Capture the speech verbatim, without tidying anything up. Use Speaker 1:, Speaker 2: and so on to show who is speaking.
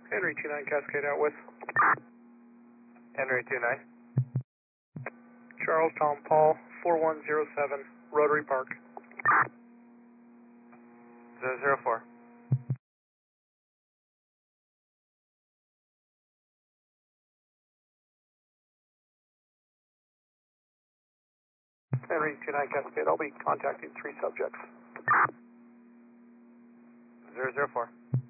Speaker 1: Henry two nine Cascade out with.
Speaker 2: Henry two nine.
Speaker 1: Charles Tom Paul four one zero seven Rotary Park.
Speaker 2: zero zero four.
Speaker 1: Henry two nine Cascade, I'll be contacting three subjects.
Speaker 2: zero zero four.